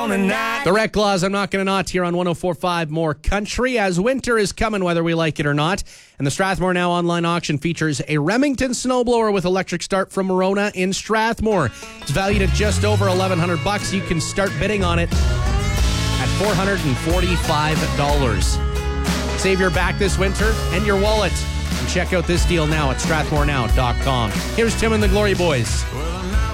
on the night. The Rec Laws, I'm Not Gonna Not, here on 104.5 More Country, as winter is coming whether we like it or not. And the Strathmore Now online auction features a Remington snowblower with electric start from Morona in Strathmore. It's valued at just over $1,100. You can start bidding on it at $445. Save your back this winter and your wallet. And check out this deal now at strathmorenow.com. Here's Tim and the Glory Boys. Well,